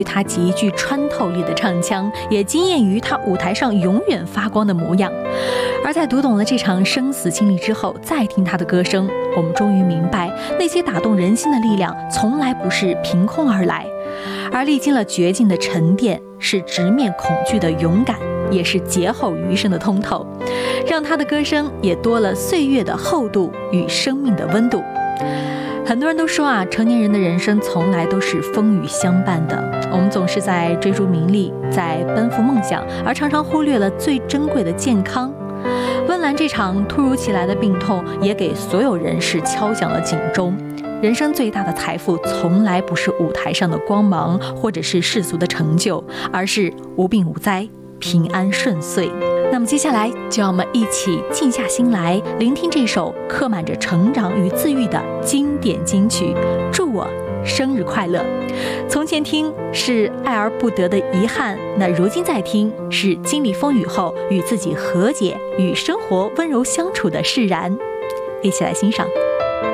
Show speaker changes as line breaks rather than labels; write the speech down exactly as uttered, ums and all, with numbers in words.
他极具穿透力的唱腔，也惊艳于他舞台上永远发光的模样。而在读懂了这场生死经历之后，再听他的歌声，我们终于明白，那些打动人心的力量从来不是凭空而来，而历经了绝境的沉淀，是直面恐惧的勇敢，也是劫后余生的通透，让他的歌声也多了岁月的厚度与生命的温度。很多人都说啊，成年人的人生从来都是风雨相伴的。我们总是在追逐名利，在奔赴梦想，而常常忽略了最珍贵的健康。温岚这场突如其来的病痛，也给所有人士敲响了警钟。人生最大的财富，从来不是舞台上的光芒，或者是世俗的成就，而是无病无灾，平安顺遂。那么接下来就让我们一起静下心来，聆听这首刻满着成长与自愈的经典金曲。祝我生日快乐。从前听是爱而不得的遗憾，那如今再听是经历风雨后与自己和解，与生活温柔相处的释然。一起来欣赏。